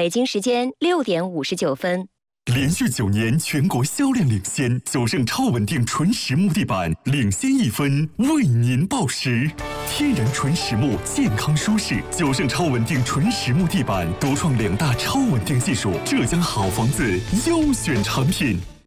北京时间6:59。 连续9年全国销量领先，九盛超稳定纯实木地板领先1分，为您报时。天然纯实木，健康舒适，九盛超稳定纯实木地板独创2大超稳定技术，浙江好房子优选产品。